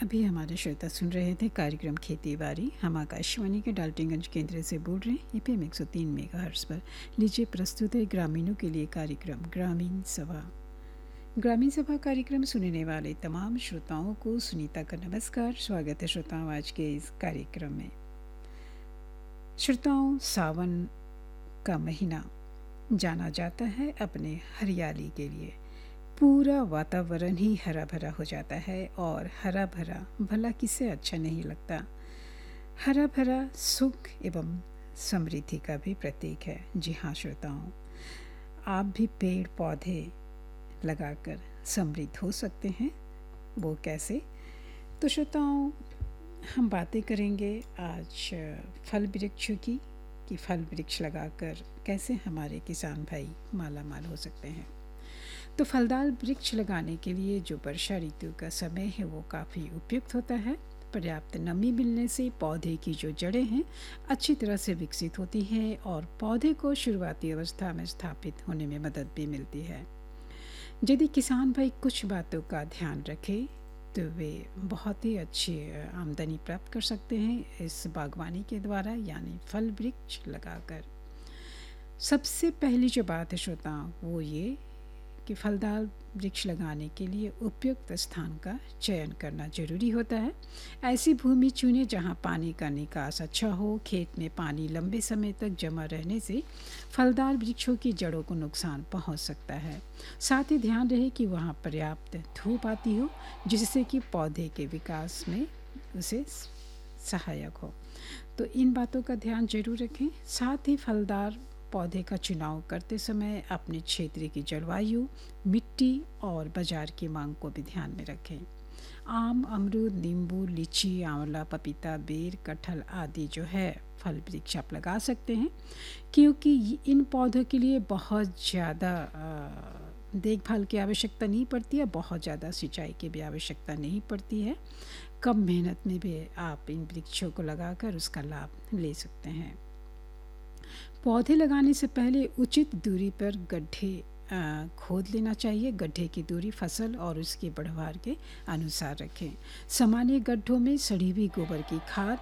अभी हमारे श्रोता सुन रहे थे कार्यक्रम खेती बाड़ी। हम आकाशवाणी के डाल्टनगंज केंद्र से बोल रहे हैं एफएम 103 मेगाहर्ट्ज़ पर। लीजिए प्रस्तुत है ग्रामीणों के लिए कार्यक्रम ग्रामीण सभा। ग्रामीण सभा कार्यक्रम सुनने वाले तमाम श्रोताओं को सुनीता का नमस्कार। स्वागत है श्रोताओं आज के इस कार्यक्रम में। श्रोताओं, सावन का महीना जाना जाता है अपने हरियाली के लिए। पूरा वातावरण ही हरा भरा हो जाता है और हरा भरा भला किसे अच्छा नहीं लगता। हरा भरा सुख एवं समृद्धि का भी प्रतीक है। जी हाँ श्रोताओं, आप भी पेड़ पौधे लगाकर समृद्ध हो सकते हैं। वो कैसे? तो श्रोताओं, हम बातें करेंगे आज फल वृक्षों की कि फल वृक्ष लगाकर कैसे हमारे किसान भाई माला माल हो सकते हैं। तो फलदार वृक्ष लगाने के लिए जो वर्षा ऋतु का समय है वो काफ़ी उपयुक्त होता है। पर्याप्त नमी मिलने से पौधे की जो जड़ें हैं अच्छी तरह से विकसित होती हैं और पौधे को शुरुआती अवस्था में स्थापित होने में मदद भी मिलती है। यदि किसान भाई कुछ बातों का ध्यान रखें तो वे बहुत ही अच्छी आमदनी प्राप्त कर सकते हैं इस बागवानी के द्वारा, यानी फल वृक्ष लगाकर। सबसे पहली जो बात है श्रोताओं वो ये कि फलदार वृक्ष लगाने के लिए उपयुक्त स्थान का चयन करना जरूरी होता है। ऐसी भूमि चुनें जहां पानी का निकास अच्छा हो। खेत में पानी लंबे समय तक जमा रहने से फलदार वृक्षों की जड़ों को नुकसान पहुंच सकता है। साथ ही ध्यान रहे कि वहां पर्याप्त धूप आती हो जिससे कि पौधे के विकास में उसे सहायक हो। तो इन बातों का ध्यान जरूर रखें। साथ ही फलदार पौधे का चुनाव करते समय अपने क्षेत्र की जलवायु, मिट्टी और बाजार की मांग को भी ध्यान में रखें। आम, अमरूद, नींबू, लीची, आंवला, पपीता, बेर, कटहल आदि जो है फल वृक्ष आप लगा सकते हैं, क्योंकि इन पौधों के लिए बहुत ज़्यादा देखभाल की आवश्यकता नहीं पड़ती है, बहुत ज़्यादा सिंचाई की भी आवश्यकता नहीं पड़ती है। कम मेहनत में भी आप इन वृक्षों को लगाकर उसका लाभ ले सकते हैं। पौधे लगाने से पहले उचित दूरी पर गड्ढे खोद लेना चाहिए। गड्ढे की दूरी फसल और उसकी बढ़वार के अनुसार रखें। सामान्य गड्ढों में सड़ी हुई गोबर की खाद,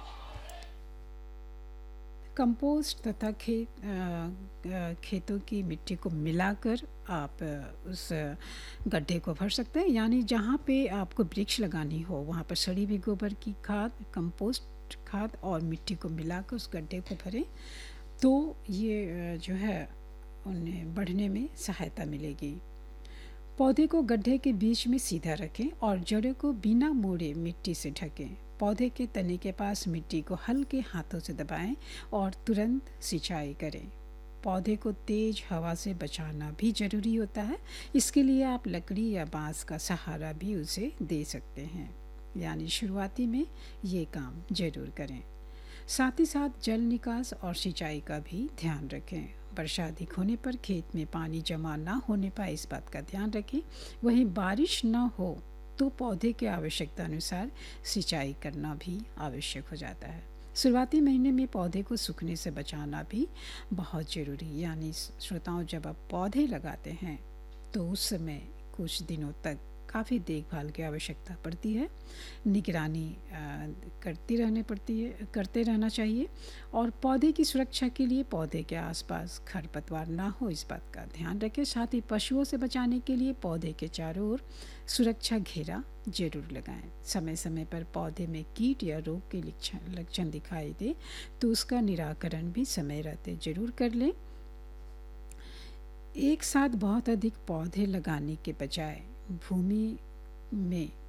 कंपोस्ट तथा खेतों की मिट्टी को मिलाकर आप उस गड्ढे को भर सकते हैं। यानी जहाँ पे आपको वृक्ष लगानी हो वहाँ पर सड़ी हुई गोबर की खाद, कंपोस्ट खाद और मिट्टी को मिलाकर उस गड्ढे को भरें तो ये जो है उन्हें बढ़ने में सहायता मिलेगी। पौधे को गड्ढे के बीच में सीधा रखें और जड़ों को बिना मोड़े मिट्टी से ढकें। पौधे के तने के पास मिट्टी को हल्के हाथों से दबाएं और तुरंत सिंचाई करें। पौधे को तेज हवा से बचाना भी ज़रूरी होता है। इसके लिए आप लकड़ी या बांस का सहारा भी उसे दे सकते हैं। यानी शुरुआती में ये काम ज़रूर करें। साथ ही साथ जल निकास और सिंचाई का भी ध्यान रखें। वर्षा अधिक होने पर खेत में पानी जमा ना होने पाए इस बात का ध्यान रखें। वहीं बारिश ना हो तो पौधे के आवश्यकता अनुसार सिंचाई करना भी आवश्यक हो जाता है। शुरुआती महीने में पौधे को सूखने से बचाना भी बहुत ज़रूरी। यानी श्रोताओं, जब आप पौधे लगाते हैं तो उस समय कुछ दिनों तक काफ़ी देखभाल की आवश्यकता पड़ती है। निगरानी करते रहना चाहिए और पौधे की सुरक्षा के लिए पौधे के आसपास खरपतवार ना हो इस बात का ध्यान रखें। साथ ही पशुओं से बचाने के लिए पौधे के चारों ओर सुरक्षा घेरा जरूर लगाएं। समय समय पर पौधे में कीट या रोग के लक्षण दिखाई दे तो उसका निराकरण भी समय रहते जरूर कर लें। एक साथ बहुत अधिक पौधे लगाने के बजाय भूमि में